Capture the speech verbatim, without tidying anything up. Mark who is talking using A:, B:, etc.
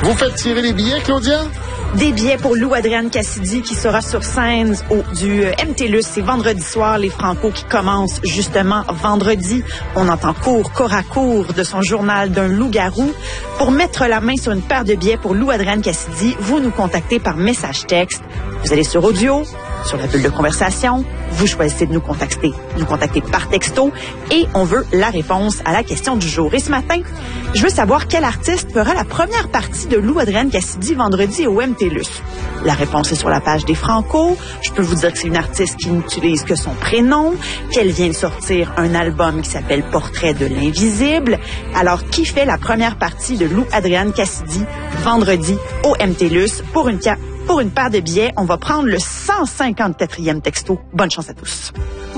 A: Vous faites tirer les billets, Claudia?
B: Des billets pour Lou Adrienne Cassidy qui sera sur scène au, du euh, M T L U S. C'est vendredi soir, les Franco qui commencent justement vendredi. On entend court, corps à court de son journal d'un loup-garou. Pour mettre la main sur une paire de billets pour Lou Adrienne Cassidy, vous nous contactez par message texte. Vous allez sur audio, sur la bulle de conversation, vous choisissez de nous contacter, nous contacter par texto et on veut la réponse à la question du jour. Et ce matin, je veux savoir quel artiste fera la première partie de Lou Adrienne Cassidy vendredi au M T L U S. La réponse est sur la page des Franco. Je peux vous dire que c'est une artiste qui n'utilise que son prénom, qu'elle vient de sortir un album qui s'appelle Portrait de l'invisible. Alors, qui fait la première partie de Lou Adrienne Cassidy vendredi au M T L U S pour une, pour une paire de billets? On va prendre le cent cinquante-quatrième texto. Bonne chance à tous.